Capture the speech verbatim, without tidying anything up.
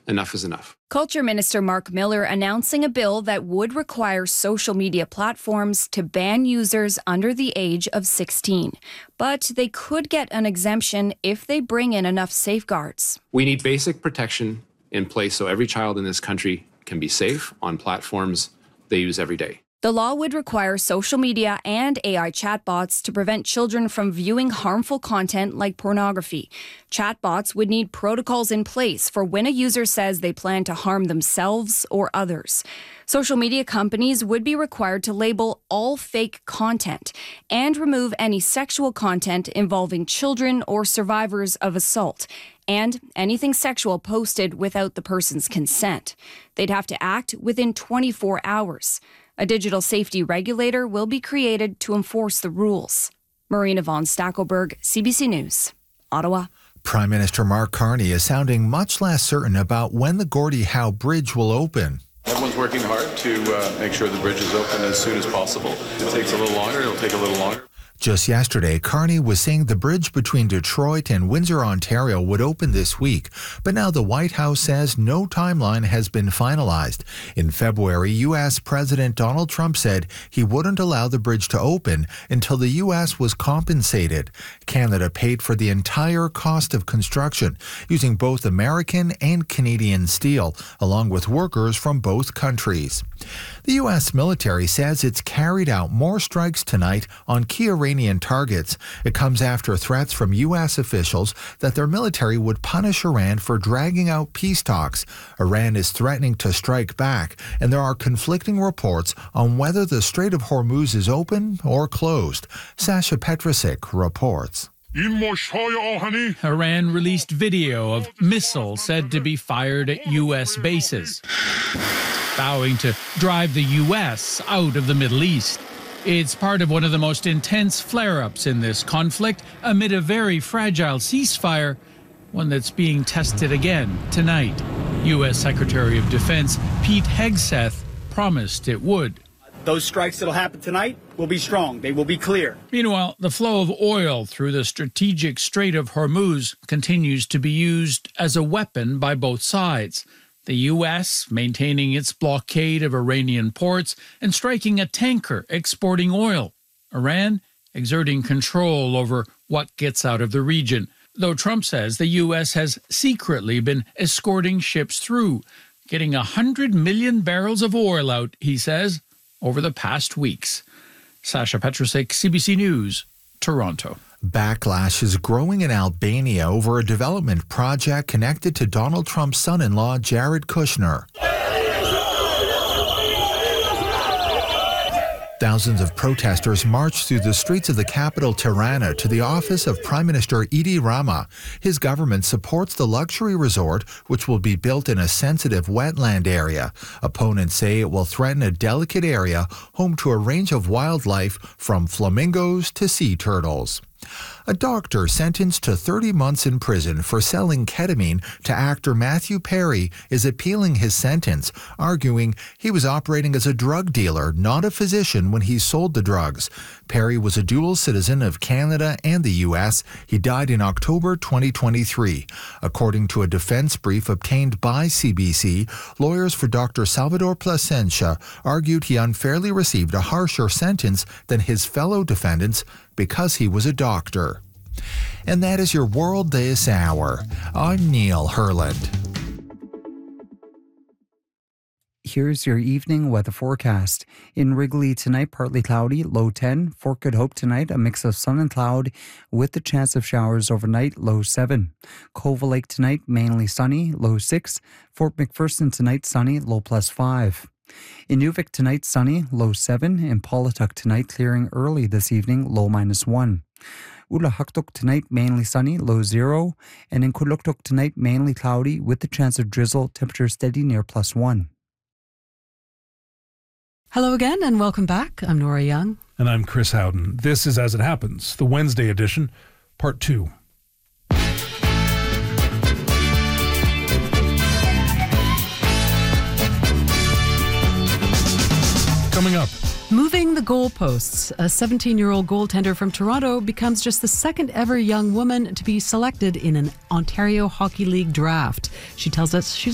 enough is enough. Culture Minister Mark Miller announcing a bill that would require social media platforms to ban users under the age of sixteen. But they could get an exemption if they bring in enough safeguards. We need basic protection in place so every child in this country can be safe on platforms they use every day. The law would require social media and A I chatbots to prevent children from viewing harmful content like pornography. Chatbots would need protocols in place for when a user says they plan to harm themselves or others. Social media companies would be required to label all fake content and remove any sexual content involving children or survivors of assault, and anything sexual posted without the person's consent. They'd have to act within twenty-four hours. A digital safety regulator will be created to enforce the rules. Marina von Stackelberg, C B C News, Ottawa. Prime Minister Mark Carney is sounding much less certain about when the Gordie Howe Bridge will open. Everyone's working hard to uh, make sure the bridge is open as soon as possible. If it takes a little longer, it'll take a little longer. Just yesterday, Carney was saying the bridge between Detroit and Windsor, Ontario would open this week, but now the White House says no timeline has been finalized. In February, U S President Donald Trump said he wouldn't allow the bridge to open until the U S was compensated. Canada paid for the entire cost of construction, using both American and Canadian steel, along with workers from both countries. The U S military says it's carried out more strikes tonight on key Iranian targets. It comes after threats from U S officials that their military would punish Iran for dragging out peace talks. Iran is threatening to strike back, and there are conflicting reports on whether the Strait of Hormuz is open or closed. Sasha Petrusik reports. Iran released video of missiles said to be fired at U S bases, vowing to drive the U S out of the Middle East. It's part of one of the most intense flare-ups in this conflict amid a very fragile ceasefire, one that's being tested again tonight. U S Secretary of Defense Pete Hegseth promised it would. Those strikes that'll happen tonight will be strong. They will be clear. Meanwhile, the flow of oil through the strategic Strait of Hormuz continues to be used as a weapon by both sides. The U S maintaining its blockade of Iranian ports and striking a tanker exporting oil. Iran exerting control over what gets out of the region, though Trump says the U S has secretly been escorting ships through, getting one hundred million barrels of oil out, he says, over the past weeks. Sasha Petrusik, C B C News, Toronto. Backlash is growing in Albania over a development project connected to Donald Trump's son-in-law, Jared Kushner. Thousands of protesters marched through the streets of the capital, Tirana, to the office of Prime Minister Edi Rama. His government supports the luxury resort, which will be built in a sensitive wetland area. Opponents say it will threaten a delicate area home to a range of wildlife from flamingos to sea turtles. A doctor sentenced to thirty months in prison for selling ketamine to actor Matthew Perry is appealing his sentence, arguing he was operating as a drug dealer, not a physician, when he sold the drugs. Perry was a dual citizen of Canada and the U S. He died in October twenty twenty-three. According to a defense brief obtained by C B C, lawyers for Doctor Salvador Plasencia argued he unfairly received a harsher sentence than his fellow defendants because he was a doctor. And that is your World This Hour. I'm Neil Herland. Here's your evening weather forecast. In Wrigley tonight, partly cloudy, low ten. Fort Good Hope tonight, a mix of sun and cloud with the chance of showers overnight, low seven. Cova Lake tonight, mainly sunny, low six. Fort McPherson tonight, sunny, low plus five. In Nuvik tonight, sunny, low seven. In Paulatuck tonight, clearing early this evening, low minus one. Ulahaktuk tonight, mainly sunny, low zero. And in Kuluktuk tonight, mainly cloudy with the chance of drizzle, temperature steady near plus one. Hello again and welcome back. I'm Nora Young. And I'm Chris Howden. This is As It Happens, the Wednesday edition, part two. Coming up. Moving the goalposts. A seventeen-year-old goaltender from Toronto becomes just the second ever young woman to be selected in an Ontario Hockey League draft. She tells us she's